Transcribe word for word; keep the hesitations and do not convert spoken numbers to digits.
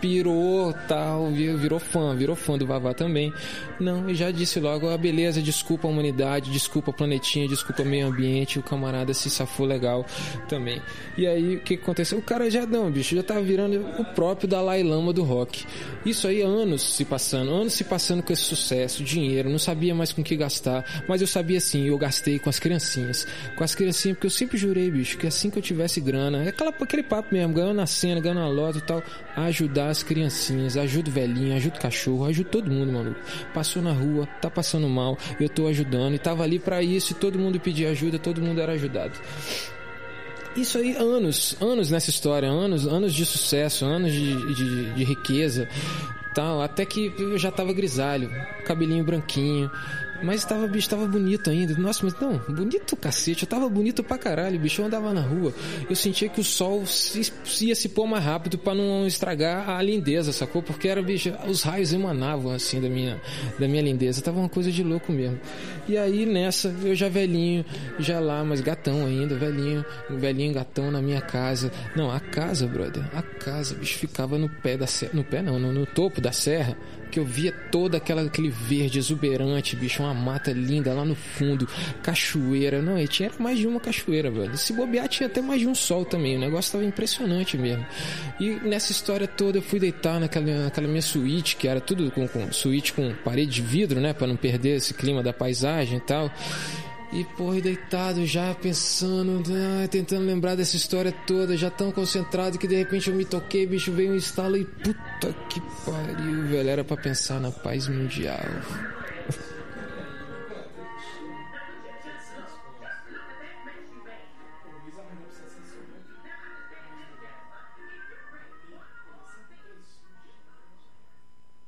pirou, tal, virou fã, virou fã do Vavá também. Não, eu já disse logo, ah, beleza, desculpa a humanidade, desculpa a planetinha, desculpa o meio ambiente, o camarada se safou legal também. E aí, o que aconteceu? O cara já, não, bicho, já tava virando o próprio Dalai Lama do rock. Isso aí, anos se passando, anos se passando com esse sucesso, dinheiro, não sabia mais com o que gastar, mas eu sabia sim, eu gastei com as criancinhas, com as criancinhas, porque eu sempre jurei, bicho, que assim que eu tivesse grana, é aquela, aquele papo mesmo, ganhando na cena, ganhando na loto e tal, ajudar as criancinhas, ajuda o velhinho, ajuda o cachorro, ajuda todo mundo, maluco. Passou na rua, tá passando mal, eu tô ajudando, e tava ali pra isso, e todo mundo pedia ajuda, todo mundo era ajudado. Isso aí, anos, anos nessa história, anos, anos de sucesso, anos de, de, de riqueza, tal, até que eu já tava grisalho, cabelinho branquinho, mas tava, bicho, tava bonito ainda. Nossa, mas não, bonito cacete, eu tava bonito pra caralho, bicho, eu andava na rua, eu sentia que o sol se, ia se pôr mais rápido pra não estragar a lindeza, sacou? Porque era, bicho, os raios emanavam assim da minha, da minha lindeza, tava uma coisa de louco mesmo. E aí nessa, eu já velhinho, já lá, mas gatão ainda, velhinho, velhinho gatão na minha casa. Não, a casa, brother, a casa, bicho, ficava no pé da serra, no pé não, no, no topo da serra, que eu via todo aquela, aquele verde exuberante, bicho, uma mata linda lá no fundo, cachoeira, não, e tinha mais de uma cachoeira, velho, se bobear tinha até mais de um sol também, o negócio tava impressionante mesmo. E nessa história toda eu fui deitar naquela, naquela minha suíte, que era tudo com, com suíte com parede de vidro, né, pra não perder esse clima da paisagem e tal. E, porra, deitado já, pensando, ah, tentando lembrar dessa história toda, já tão concentrado que de repente eu me toquei, bicho, veio um estalo e puta que pariu, velho, era pra pensar na paz mundial.